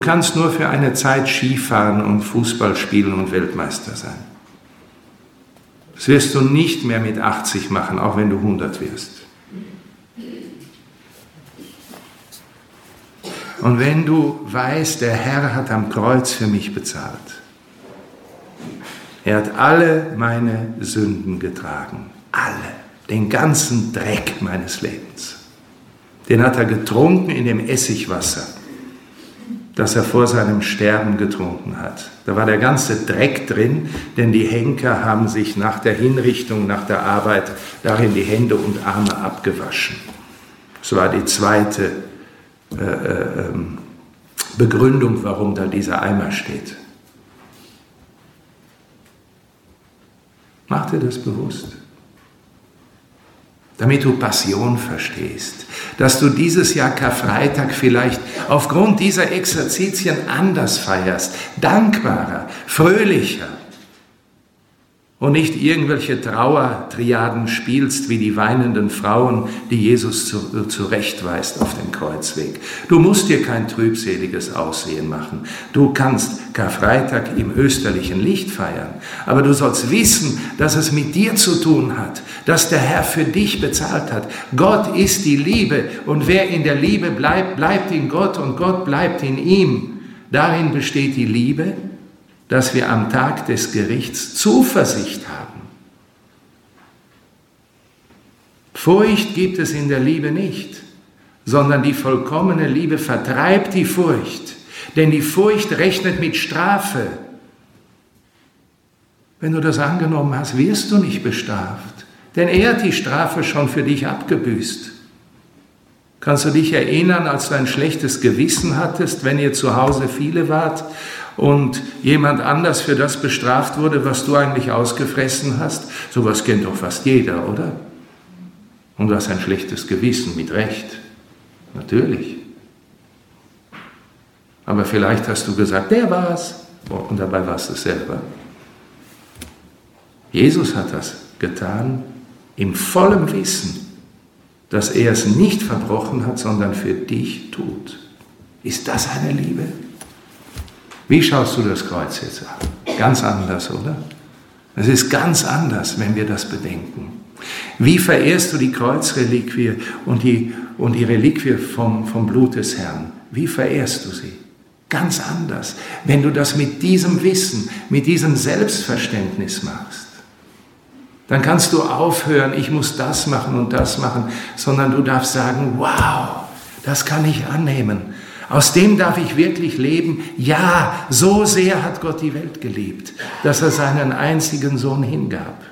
Du kannst nur für eine Zeit Skifahren und Fußball spielen und Weltmeister sein. Das wirst du nicht mehr mit 80 machen, auch wenn du 100 wirst. Und wenn du weißt, der Herr hat am Kreuz für mich bezahlt. Er hat alle meine Sünden getragen. Alle. Den ganzen Dreck meines Lebens. Den hat er getrunken in dem Essigwasser, das er vor seinem Sterben getrunken hat. Da war der ganze Dreck drin, denn die Henker haben sich nach der Hinrichtung, nach der Arbeit darin die Hände und Arme abgewaschen. Das war die zweite Begründung, warum da dieser Eimer steht. Mach dir das bewusst. Damit du Passion verstehst, dass du dieses Jahr Karfreitag vielleicht aufgrund dieser Exerzitien anders feierst, dankbarer, fröhlicher und nicht irgendwelche Trauertriaden spielst wie die weinenden Frauen, die Jesus zurechtweist auf dem Kreuzweg. Du musst dir kein trübseliges Aussehen machen. Du kannst Karfreitag im österlichen Licht feiern, aber du sollst wissen, dass es mit dir zu tun hat, dass der Herr für dich bezahlt hat. Gott ist die Liebe und wer in der Liebe bleibt, bleibt in Gott und Gott bleibt in ihm. Darin besteht die Liebe, dass wir am Tag des Gerichts Zuversicht haben. Furcht gibt es in der Liebe nicht, sondern die vollkommene Liebe vertreibt die Furcht, denn die Furcht rechnet mit Strafe. Wenn du das angenommen hast, wirst du nicht bestraft, denn er hat die Strafe schon für dich abgebüßt. Kannst du dich erinnern, als du ein schlechtes Gewissen hattest, wenn ihr zu Hause viele wart und jemand anders für das bestraft wurde, was du eigentlich ausgefressen hast? Sowas kennt doch fast jeder, oder? Und du hast ein schlechtes Gewissen, mit Recht. Natürlich. Aber vielleicht hast du gesagt, der war's. Und dabei warst du es selber. Jesus hat das getan, in vollem Wissen, dass er es nicht verbrochen hat, sondern für dich tut. Ist das eine Liebe? Wie schaust du das Kreuz jetzt an? Ganz anders, oder? Es ist ganz anders, wenn wir das bedenken. Wie verehrst du die Kreuzreliquie und die Reliquie vom Blut des Herrn? Wie verehrst du sie? Ganz anders, wenn du das mit diesem Wissen, mit diesem Selbstverständnis machst. Dann kannst du aufhören, ich muss das machen und das machen, sondern du darfst sagen, wow, das kann ich annehmen. Aus dem darf ich wirklich leben. Ja, so sehr hat Gott die Welt geliebt, dass er seinen einzigen Sohn hingab.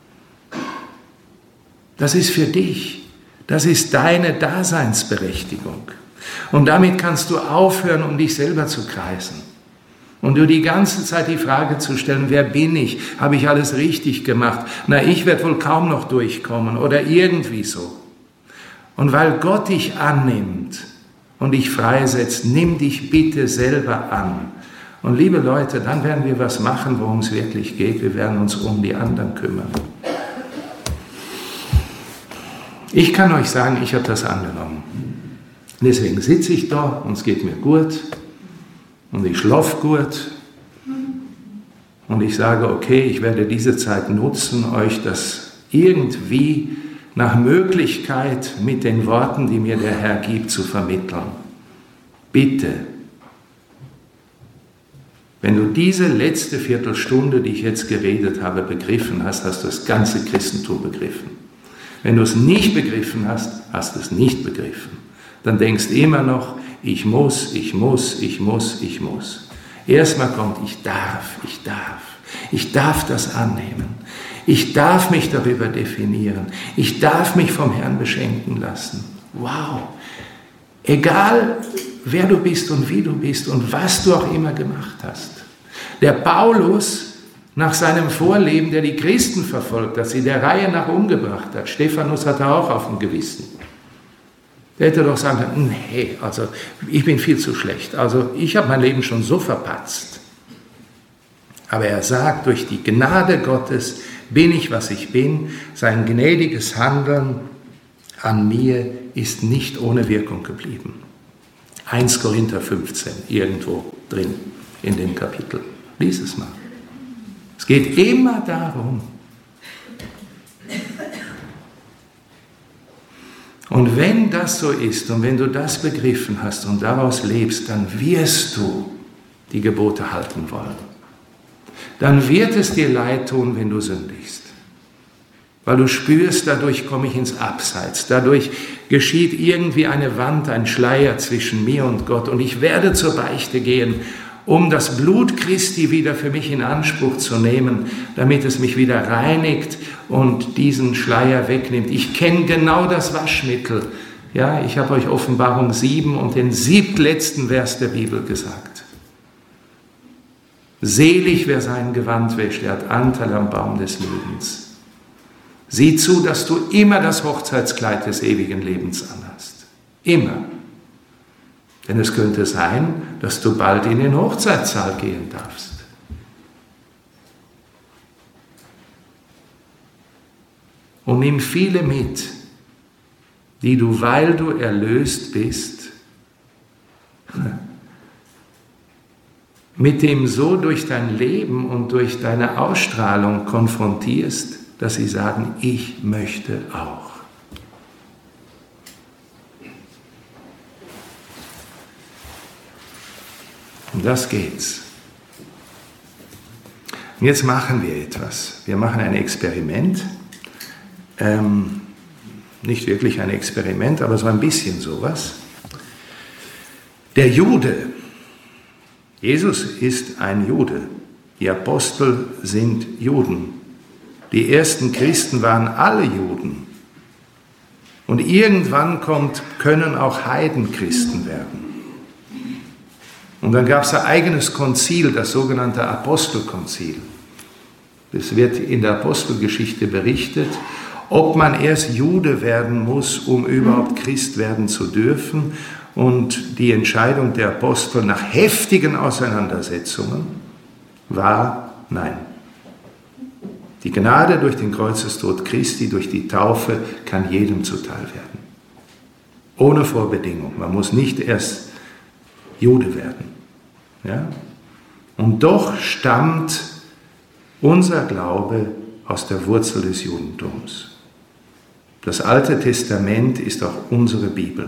Das ist für dich. Das ist deine Daseinsberechtigung. Und damit kannst du aufhören, um dich selber zu kreisen. Und du die ganze Zeit die Frage zu stellen, wer bin ich? Habe ich alles richtig gemacht? Na, ich werde wohl kaum noch durchkommen oder irgendwie so. Und weil Gott dich annimmt und dich freisetzt, nimm dich bitte selber an. Und liebe Leute, dann werden wir was machen, worum es wirklich geht. Wir werden uns um die anderen kümmern. Ich kann euch sagen, ich habe das angenommen. Deswegen sitze ich da und es geht mir gut. Und ich schlafe gut und ich sage, okay, ich werde diese Zeit nutzen, euch das irgendwie nach Möglichkeit mit den Worten, die mir der Herr gibt, zu vermitteln. Bitte, wenn du diese letzte Viertelstunde, die ich jetzt geredet habe, begriffen hast, hast du das ganze Christentum begriffen. Wenn du es nicht begriffen hast, hast du es nicht begriffen. Dann denkst du immer noch, ich muss. Erstmal kommt, ich darf das annehmen. Ich darf mich darüber definieren. Ich darf mich vom Herrn beschenken lassen. Wow! Egal, wer du bist und wie du bist und was du auch immer gemacht hast. Der Paulus, nach seinem Vorleben, der die Christen verfolgt hat, sie der Reihe nach umgebracht hat, Stephanus hat er auch auf dem Gewissen. Der hätte doch sagen können, nee, also ich bin viel zu schlecht. Also ich habe mein Leben schon so verpatzt. Aber er sagt, durch die Gnade Gottes bin ich, was ich bin. Sein gnädiges Handeln an mir ist nicht ohne Wirkung geblieben. 1 Korinther 15, irgendwo drin in dem Kapitel. Lies es mal. Es geht immer darum. Und wenn das so ist und wenn du das begriffen hast und daraus lebst, dann wirst du die Gebote halten wollen. Dann wird es dir leid tun, wenn du sündigst. Weil du spürst, dadurch komme ich ins Abseits. Dadurch geschieht irgendwie eine Wand, ein Schleier zwischen mir und Gott. Und ich werde zur Beichte gehen, um das Blut Christi wieder für mich in Anspruch zu nehmen, damit es mich wieder reinigt und diesen Schleier wegnimmt. Ich kenne genau das Waschmittel. Ja, ich habe euch Offenbarung 7 und den 7. Vers der Bibel gesagt. Selig, wer sein Gewand wäscht, er hat Anteil am Baum des Lebens. Sieh zu, dass du immer das Hochzeitskleid des ewigen Lebens anhast. Immer. Denn es könnte sein, dass du bald in den Hochzeitssaal gehen darfst. Und nimm viele mit, die du, weil du erlöst bist, mit dem so durch dein Leben und durch deine Ausstrahlung konfrontierst, dass sie sagen, ich möchte auch. Um das geht's. Und jetzt machen wir etwas. Wir machen ein Experiment. Nicht wirklich ein Experiment, aber so ein bisschen sowas. Der Jude, Jesus ist ein Jude. Die Apostel sind Juden. Die ersten Christen waren alle Juden. Und irgendwann können auch Heiden Christen werden. Und dann gab es ein eigenes Konzil, das sogenannte Apostelkonzil. Es wird in der Apostelgeschichte berichtet, ob man erst Jude werden muss, um überhaupt Christ werden zu dürfen. Und die Entscheidung der Apostel nach heftigen Auseinandersetzungen war nein. Die Gnade durch den Kreuzestod Christi, durch die Taufe, kann jedem zuteil werden. Ohne Vorbedingung. Man muss nicht erst Jude werden. Ja? Und doch stammt unser Glaube aus der Wurzel des Judentums. Das Alte Testament ist auch unsere Bibel.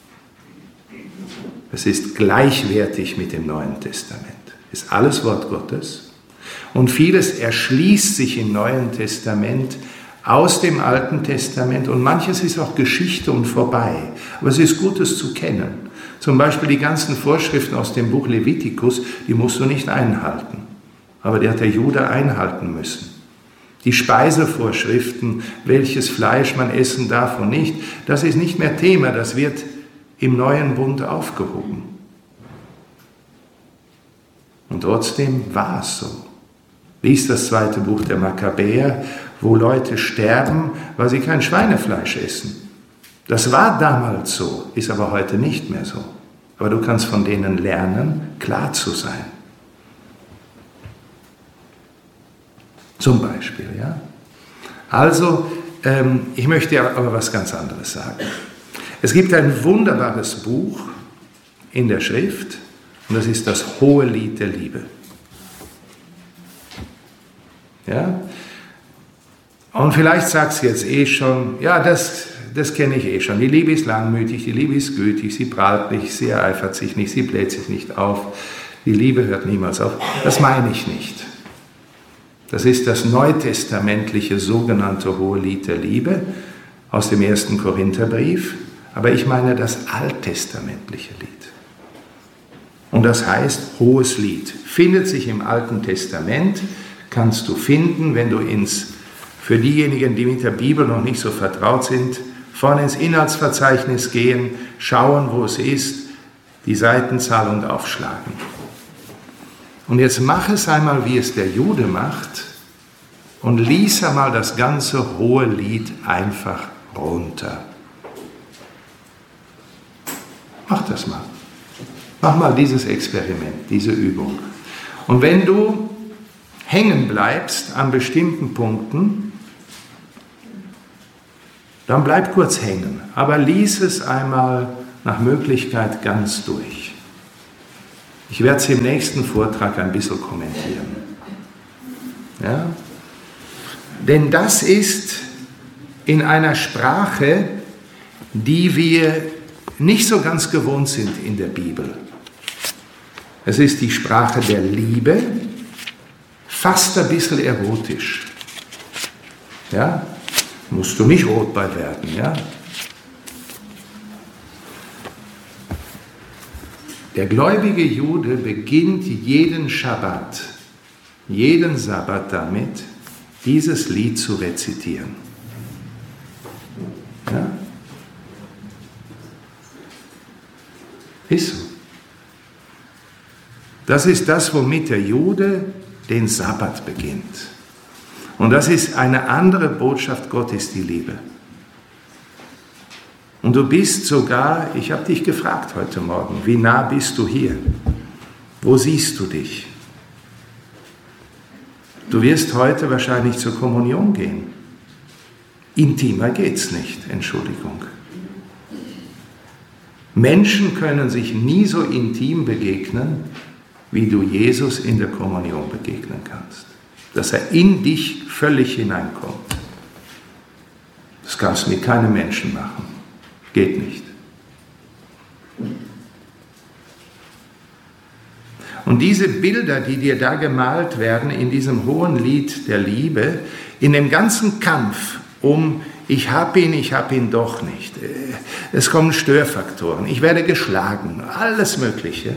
Es ist gleichwertig mit dem Neuen Testament. Es ist alles Wort Gottes. Und vieles erschließt sich im Neuen Testament aus dem Alten Testament und manches ist auch Geschichte und vorbei. Aber es ist gut, es zu kennen. Zum Beispiel die ganzen Vorschriften aus dem Buch Levitikus, die musst du nicht einhalten. Aber die hat der Jude einhalten müssen. Die Speisevorschriften, welches Fleisch man essen darf und nicht, das ist nicht mehr Thema, das wird im neuen Bund aufgehoben. Und trotzdem war es so. Lies das 2. Buch der Makkabäer, wo Leute sterben, weil sie kein Schweinefleisch essen. Das war damals so, ist aber heute nicht mehr so. Aber du kannst von denen lernen, klar zu sein. Zum Beispiel, ja. Also, ich möchte aber was ganz anderes sagen. Es gibt ein wunderbares Buch in der Schrift und das ist das Hohelied der Liebe. Ja? Und vielleicht sagst du jetzt schon, ja, das kenne ich schon. Die Liebe ist langmütig, die Liebe ist gütig, sie prahlt nicht, sie ereifert sich nicht, sie bläht sich nicht auf. Die Liebe hört niemals auf. Das meine ich nicht. Das ist das neutestamentliche sogenannte Hohelied der Liebe aus dem 1. Korintherbrief. Aber ich meine das alttestamentliche Lied. Und das heißt Hohes Lied. Findet sich im Alten Testament, kannst du finden, wenn du für diejenigen, die mit der Bibel noch nicht so vertraut sind, vorne ins Inhaltsverzeichnis gehen, schauen, wo es ist, die Seitenzahl und aufschlagen. Und jetzt mach es einmal, wie es der Jude macht und lies einmal das ganze hohe Lied einfach runter. Mach das mal. Mach mal dieses Experiment, diese Übung. Und wenn du hängen bleibst an bestimmten Punkten, dann bleib kurz hängen, aber lies es einmal nach Möglichkeit ganz durch. Ich werde es im nächsten Vortrag ein bisschen kommentieren. Ja? Denn das ist in einer Sprache, die wir nicht so ganz gewohnt sind in der Bibel. Es ist die Sprache der Liebe, fast ein bisschen erotisch. Ja? Musst du nicht rot bei werden, ja? Der gläubige Jude beginnt jeden Schabbat, jeden Sabbat damit, dieses Lied zu rezitieren. Ja? Ist so. Das ist das, womit der Jude den Sabbat beginnt. Und das ist eine andere Botschaft, Gott ist die Liebe. Und du bist sogar, ich habe dich gefragt heute Morgen, wie nah bist du hier? Wo siehst du dich? Du wirst heute wahrscheinlich zur Kommunion gehen. Intimer geht's nicht, Entschuldigung. Menschen können sich nie so intim begegnen, wie du Jesus in der Kommunion begegnen kannst. Dass er in dich völlig hineinkommt. Das kannst du mit keinem Menschen machen. Geht nicht. Und diese Bilder, die dir da gemalt werden in diesem hohen Lied der Liebe, in dem ganzen Kampf um ich hab ihn doch nicht. Es kommen Störfaktoren, ich werde geschlagen, alles Mögliche.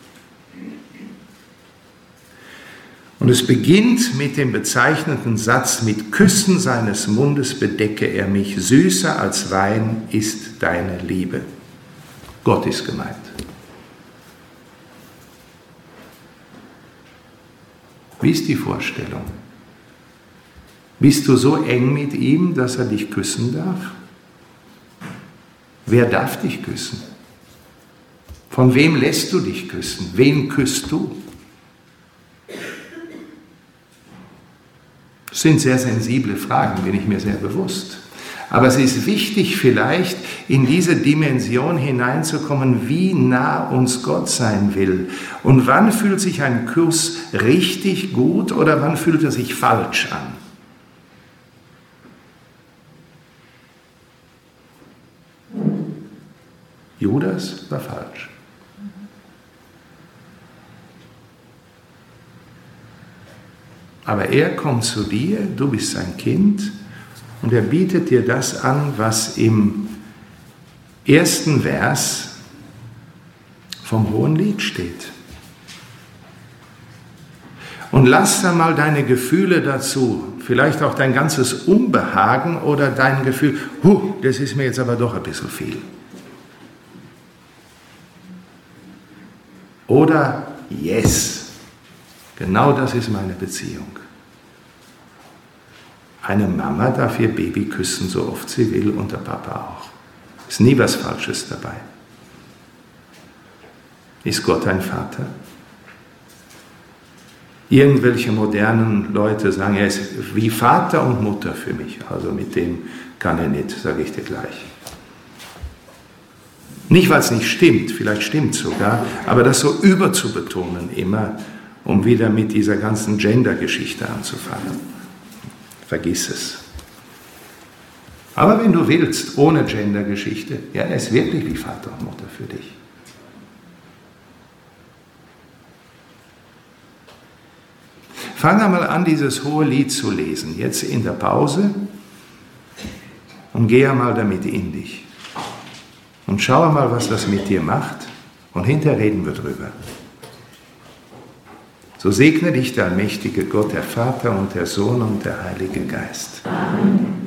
Und es beginnt mit dem bezeichnenden Satz, mit Küssen seines Mundes bedecke er mich, süßer als Wein ist deine Liebe. Gott ist gemeint. Wie ist die Vorstellung? Bist du so eng mit ihm, dass er dich küssen darf? Wer darf dich küssen? Von wem lässt du dich küssen? Wen küsst du? Das sind sehr sensible Fragen, bin ich mir sehr bewusst. Aber es ist wichtig, vielleicht in diese Dimension hineinzukommen, wie nah uns Gott sein will. Und wann fühlt sich ein Kuss richtig gut oder wann fühlt er sich falsch an? Judas war falsch. Aber er kommt zu dir, du bist sein Kind, und er bietet dir das an, was im ersten Vers vom Hohen Lied steht. Und lass da mal deine Gefühle dazu, vielleicht auch dein ganzes Unbehagen oder dein Gefühl, das ist mir jetzt aber doch ein bisschen viel. Oder yes, genau das ist meine Beziehung. Eine Mama darf ihr Baby küssen, so oft sie will, und der Papa auch. Ist nie was Falsches dabei. Ist Gott ein Vater? Irgendwelche modernen Leute sagen, er ist wie Vater und Mutter für mich. Also mit dem kann er nicht, sage ich dir gleich. Nicht, weil es nicht stimmt, vielleicht stimmt es sogar, aber das so überzubetonen immer, um wieder mit dieser ganzen Gender-Geschichte anzufangen. Vergiss es. Aber wenn du willst, ohne Gender-Geschichte, ja, er ist wirklich wie Vater und Mutter für dich. Fang einmal an, dieses hohe Lied zu lesen, jetzt in der Pause, und geh einmal damit in dich. Und schau mal, was das mit dir macht, und hinterher reden wir drüber. So segne dich der allmächtige Gott, der Vater und der Sohn und der Heilige Geist. Amen.